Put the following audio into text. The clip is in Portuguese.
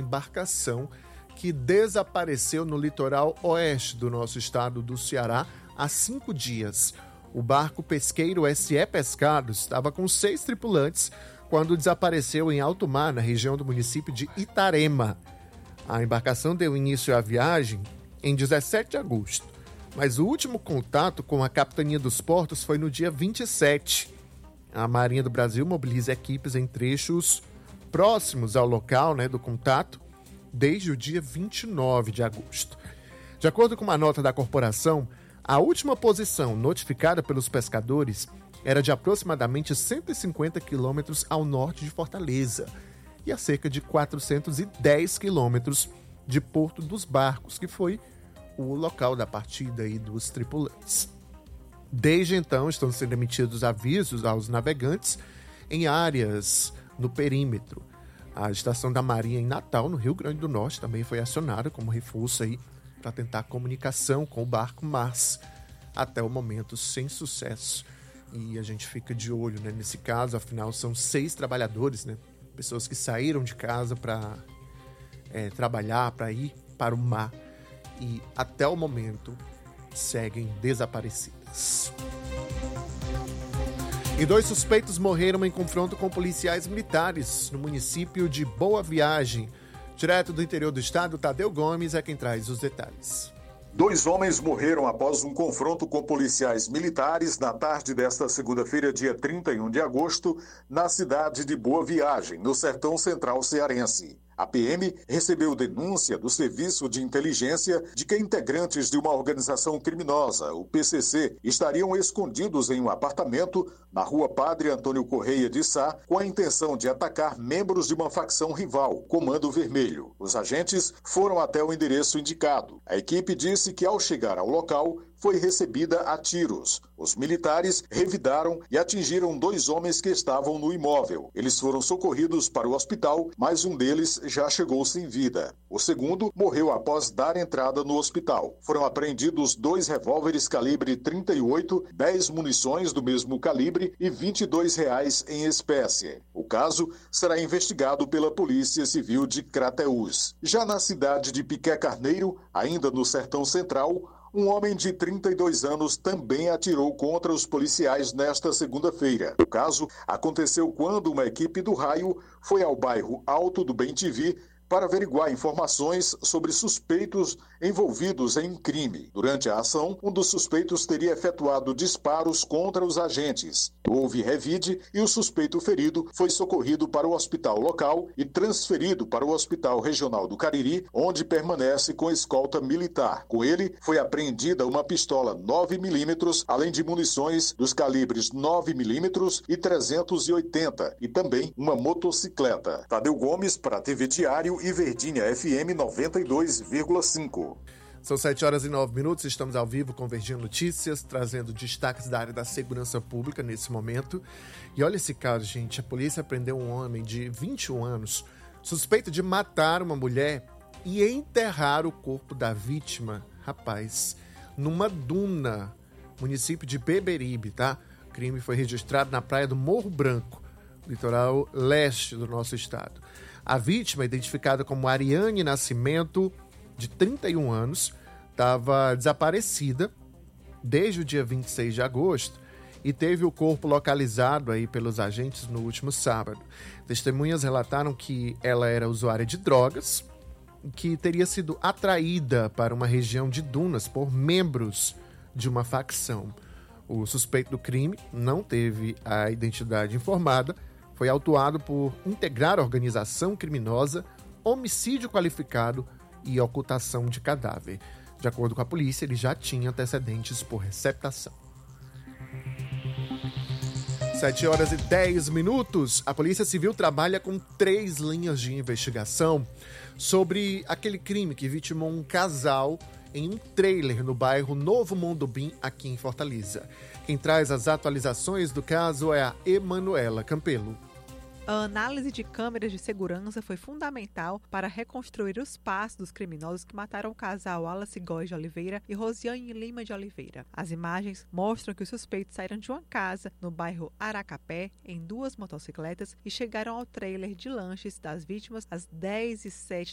embarcação que desapareceu no litoral oeste do nosso estado do Ceará há 5 dias. O barco pesqueiro SE Pescados estava com 6 tripulantes quando desapareceu em alto mar, na região do município de Itarema. A embarcação deu início à viagem em 17 de agosto, mas o último contato com a Capitania dos Portos foi no dia 27. A Marinha do Brasil mobiliza equipes em trechos próximos ao local, do contato desde o dia 29 de agosto. De acordo com uma nota da corporação, a última posição notificada pelos pescadores era de aproximadamente 150 quilômetros ao norte de Fortaleza e a cerca de 410 quilômetros de Porto dos Barcos, que foi o local da partida aí dos tripulantes. Desde então, estão sendo emitidos avisos aos navegantes em áreas no perímetro. A estação da Marinha em Natal, no Rio Grande do Norte, também foi acionada como reforço aí para tentar comunicação com o barco, mas até o momento sem sucesso. E a gente fica de olho, nesse caso, afinal são 6 trabalhadores, pessoas que saíram de casa para trabalhar, para ir para o mar e até o momento seguem desaparecidas. E 2 suspeitos morreram em confronto com policiais militares no município de Boa Viagem. Direto do interior do estado, Tadeu Gomes é quem traz os detalhes. 2 homens morreram após um confronto com policiais militares na tarde desta segunda-feira, dia 31 de agosto, na cidade de Boa Viagem, no sertão central cearense. A PM recebeu denúncia do Serviço de Inteligência de que integrantes de uma organização criminosa, o PCC, estariam escondidos em um apartamento na rua Padre Antônio Correia de Sá, com a intenção de atacar membros de uma facção rival, Comando Vermelho. Os agentes foram até o endereço indicado. A equipe disse que, ao chegar ao local, foi recebida a tiros. Os militares revidaram e atingiram 2 homens que estavam no imóvel. Eles foram socorridos para o hospital, mas um deles já chegou sem vida. O segundo morreu após dar entrada no hospital. Foram apreendidos 2 revólveres calibre 38, 10 munições do mesmo calibre e R$22 em espécie. O caso será investigado pela Polícia Civil de Crateús. Já na cidade de Piqué Carneiro, ainda no Sertão Central, um homem de 32 anos também atirou contra os policiais nesta segunda-feira. O caso aconteceu quando uma equipe do Raio foi ao bairro Alto do Bem-TV para averiguar informações sobre suspeitos envolvidos em um crime. Durante a ação, um dos suspeitos teria efetuado disparos contra os agentes. Houve revide e o suspeito ferido foi socorrido para o hospital local e transferido para o Hospital Regional do Cariri, onde permanece com escolta militar. Com ele, foi apreendida uma pistola 9mm, além de munições dos calibres 9mm e 380, e também uma motocicleta. Tadeu Gomes para a TV Diário e Verdinha FM 92,5. São 7h09, estamos ao vivo com Verdinha Notícias, trazendo destaques da área da segurança pública nesse momento. E olha esse caso, gente, a polícia prendeu um homem de 21 anos, suspeito de matar uma mulher e enterrar o corpo da vítima, numa duna, município de Beberibe, tá? O crime foi registrado na praia do Morro Branco, litoral leste do nosso estado. A vítima, identificada como Ariane Nascimento, de 31 anos, estava desaparecida desde o dia 26 de agosto e teve o corpo localizado aí pelos agentes no último sábado. Testemunhas relataram que ela era usuária de drogas e que teria sido atraída para uma região de dunas por membros de uma facção. O suspeito do crime não teve a identidade informada, foi autuado por integrar organização criminosa, homicídio qualificado e ocultação de cadáver. De acordo com a polícia, ele já tinha antecedentes por receptação. 7h10. A Polícia Civil trabalha com 3 linhas de investigação sobre aquele crime que vitimou um casal em um trailer no bairro Novo Mondobim, aqui em Fortaleza. Quem traz as atualizações do caso é a Emanuela Campelo. A análise de câmeras de segurança foi fundamental para reconstruir os passos dos criminosos que mataram o casal Wallace Góes de Oliveira e Rosiane Lima de Oliveira. As imagens mostram que os suspeitos saíram de uma casa no bairro Aracapé em 2 motocicletas e chegaram ao trailer de lanches das vítimas às 10h07